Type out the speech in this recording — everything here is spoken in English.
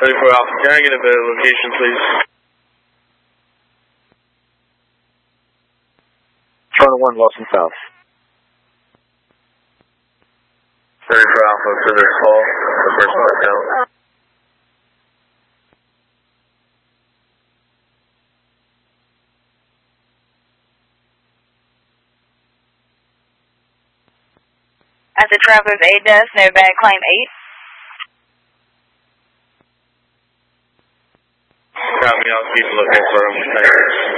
34 Alpha, can I get a bit of location, please? Toronto 1, Lawson South. 34 Alpha, to their call, the personal account. As the Travelers 8 does, no bad claim 8. Copy, I'll keep looking for them. Thanks.